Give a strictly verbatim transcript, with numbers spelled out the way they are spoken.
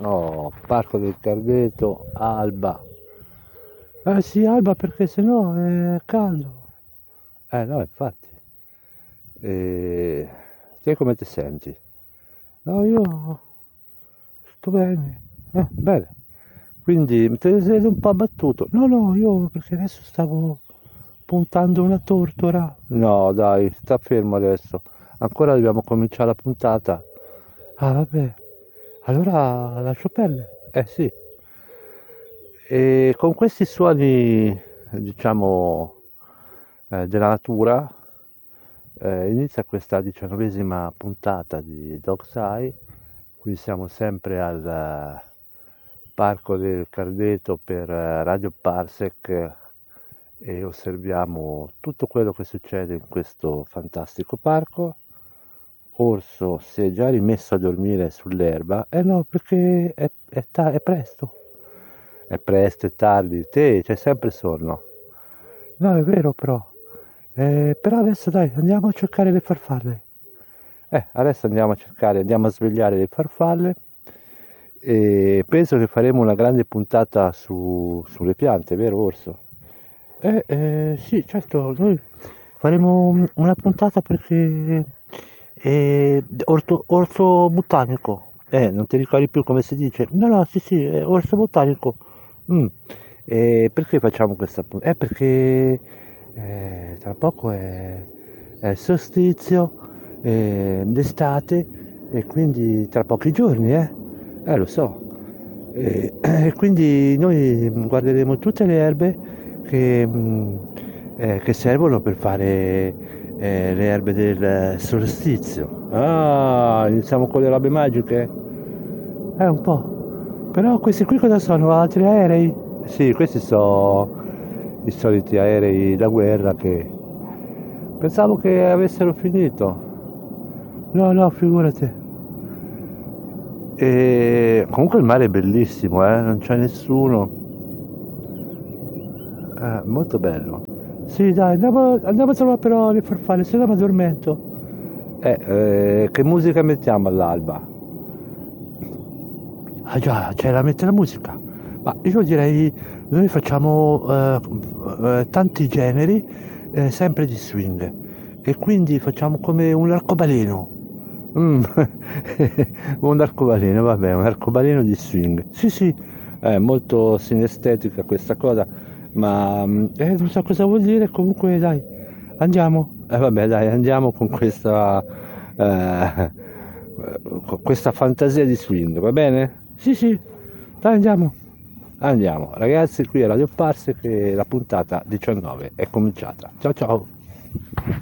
Oh, Parco del Cardeto, Alba. Eh sì, Alba perché sennò è caldo. Eh no, infatti. E... Te come ti senti? No, io sto bene. Eh, bene. Quindi te ne sei un po' abbattuto? No, no, io perché adesso stavo puntando una tortora. No, dai, sta fermo adesso. Ancora dobbiamo cominciare la puntata. Ah, vabbè. Allora lascio perdere. Eh sì. E con questi suoni, diciamo, eh, della natura, eh, inizia questa diciannovesima puntata di Dog's Eye. Qui siamo sempre al eh, Parco del Cardeto per eh, Radio Parsec eh, e osserviamo tutto quello che succede in questo fantastico parco. Orso si è già rimesso a dormire sull'erba. Eh no, perché è, è ta- è presto. È presto, è tardi. Te c'è sempre sonno. No, è vero però. Eh, però adesso dai, andiamo a cercare le farfalle. Eh, adesso andiamo a cercare, andiamo a svegliare le farfalle e penso che faremo una grande puntata su- sulle piante, vero Orso? Eh, eh, sì, certo, noi faremo una puntata perché è orto, orso botanico. Eh, non ti ricordi più come si dice? No, no, sì, sì, è orso botanico. Mm. E perché facciamo questa puntata? Eh, perché eh, tra poco è, è il solstizio eh, d'estate e quindi tra pochi giorni, eh? Eh, lo so. E, e quindi noi guarderemo tutte le erbe che, mm, eh, che servono per fare eh, le erbe del solstizio. Ah, iniziamo con le robe magiche? Eh, un po'. Però questi qui cosa sono? Altri aerei? Sì, questi sono i soliti aerei da guerra che pensavo che avessero finito. No, no, figurati. E comunque il mare è bellissimo, eh? Non c'è nessuno. Eh, molto bello. Sì, dai, andiamo, andiamo a trovare però le farfalle, se no mi addormento. Eh, eh, che musica mettiamo all'alba? Ah già, c'è da mettere la musica. Ma io direi, noi facciamo eh, eh, tanti generi, eh, sempre di swing. E quindi facciamo come un arcobaleno. Mm. Un arcobaleno, vabbè, un arcobaleno di swing. Sì, sì, è molto sinestetica questa cosa, ma mm, eh, non so cosa vuol dire, comunque dai, andiamo. Eh, vabbè, dai, andiamo con questa, eh, con questa fantasia di swing, va bene? Sì, sì, dai, andiamo. Andiamo, ragazzi, qui a Radio Parse che la puntata diciannove è cominciata. Ciao ciao.